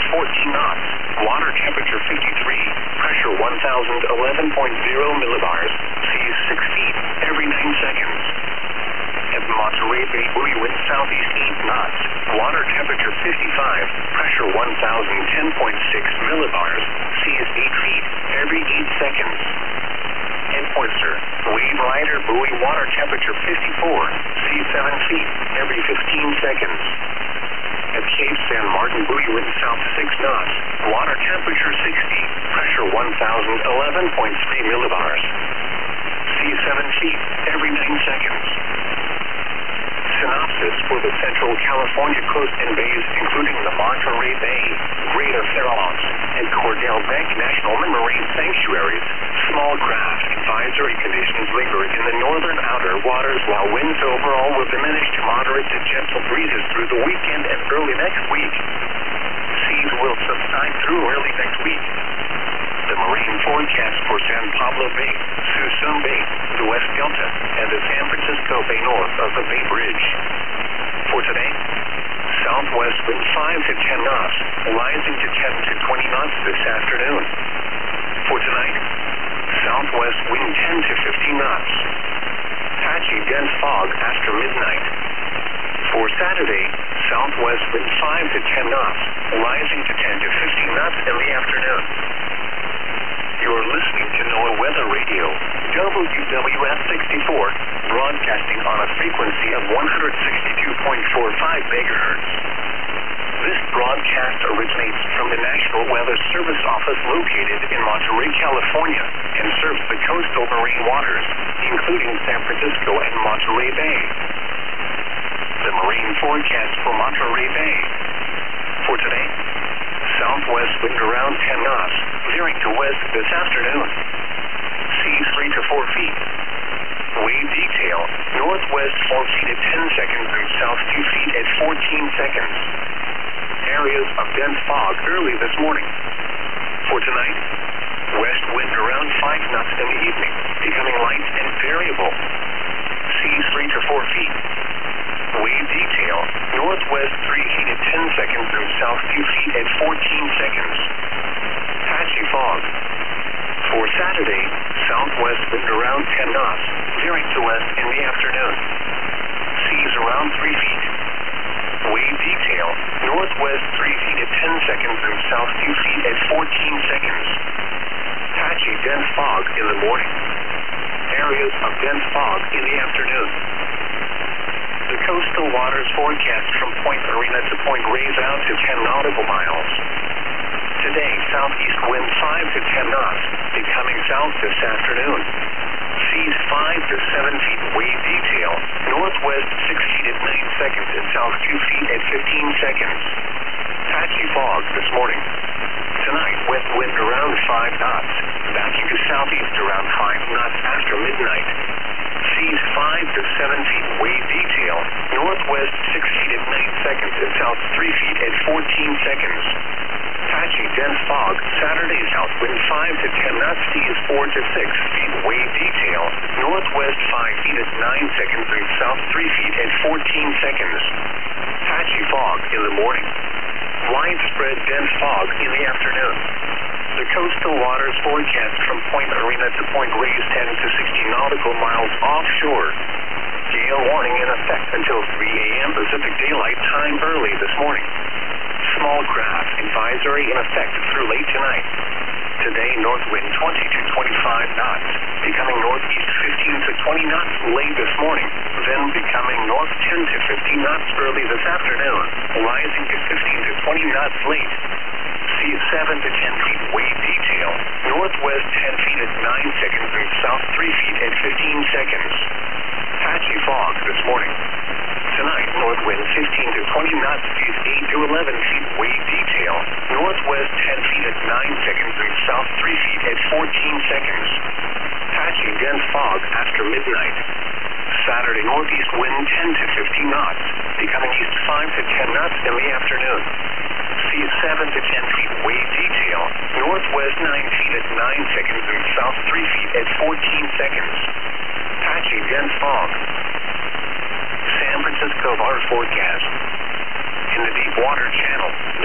14 knots. Water temperature 53. Pressure 1011.0 millibars. Seas 6 feet every 9 seconds. At Monterey Bay, buoy wind southeast 8 knots. Water temperature 55. Pressure 1010.6 millibars. Seas 8 feet every 8 seconds. At Pointer, wave rider buoy water temperature 54. Seas 7 feet every 15 seconds. At Cape San Martin, buoy wind south 6 knots. Water temperature 60. Pressure 1011.3 millibars. Seas 7 feet every 9 seconds. Synopsis for the Central California coast and bays, including the Monterey Bay, Greater Farallones, and Cordell Bank National Marine Sanctuaries. Small craft advisory conditions linger in the northern outer waters, while winds overall will diminish to moderate to gentle breezes through the weekend and early next week. Seas will subside through early next week. The marine forecast for San Pablo Bay, Suisun Bay, the West Delta, and the San Francisco Bay north of the Bay Bridge. For today, southwest wind 5 to 10 knots, rising to 10 to 20 knots this afternoon. For tonight, southwest wind 10 to 15 knots. Patchy dense fog after midnight. For Saturday, southwest wind 5 to 10 knots, rising to 10 to 15 knots in the afternoon. You're listening to NOAA Weather Radio, WWF 64, broadcasting on a frequency of 162.45 megahertz. This broadcast originates from the National Weather Service Office located in Monterey, California, and serves the coastal marine waters, including San Francisco and Monterey Bay. The marine forecast for Monterey Bay. For today, southwest wind around 10 knots, veering to west this afternoon. Seas 3 to 4 feet. Wave detail, northwest 4 feet at 10 seconds and south 2 feet at 14 seconds. Areas of dense fog early this morning. For tonight, west wind around 5 knots in the evening, becoming light and variable. Seas 3 to 4 feet. Wave detail, northwest 3 feet at 10 seconds and south 2 feet at 14 seconds. Patchy fog. For Saturday, southwest wind around 10 knots, veering to west in the afternoon. Seas around 3 feet. Wave detail, northwest 3 feet at 10 seconds and south 2 feet at 14 seconds. Patchy dense fog in the morning. Areas of dense fog in the afternoon. The coastal waters forecast from Point Arena to Point Reyes out to 10 nautical miles. Today, southeast wind 5 to 10 knots, becoming south this afternoon. Seas 5 to 7 feet wave detail, northwest 6 feet at 9 seconds and south 2 feet at 15 seconds. Patchy fog this morning. Tonight, west wind around 5 knots, backing to southeast around 5 knots after midnight. Seas 5 to 7 feet wave detail, northwest 6 feet at 9 seconds and south 3 feet at 14 seconds. Patchy dense fog, Saturday south wind 5 to 10 knots, seas 4 to 6 feet wave detail, northwest 5 feet at 9 seconds and south 3 feet at 14 seconds. Patchy fog in the morning. Widespread dense fog in the afternoon. The coastal waters forecast from Point Arena to Point Reyes 10 to 60 nautical miles offshore. Gale warning in effect until 3 a.m. Pacific Daylight Time early this morning. Small craft advisory in effect through late tonight. Today, north wind 20 to 25 knots, becoming northeast 15 to 20 knots late this morning, then becoming north 10 to 15 knots early this afternoon, rising to 15 to 20 knots late. Seas 7 to 10 feet wave detail, northwest 10 feet at 9 seconds and south 3 feet at 15 seconds. Patchy fog this morning. Tonight, north wind 15 to 20 knots, seas 8 to 11 feet wave detail, northwest 10 feet at 9 seconds and south 3 feet at 14 seconds. Patchy dense fog after midnight. Saturday, northeast wind 10 to 15 knots, becoming east 5 to 10 knots in the afternoon. Seas 7 to 10 feet wave detail, northwest 9 feet at 9 seconds and south 3 feet at 14 seconds. Patchy dense fog. San Francisco water forecast. In the deep water channel,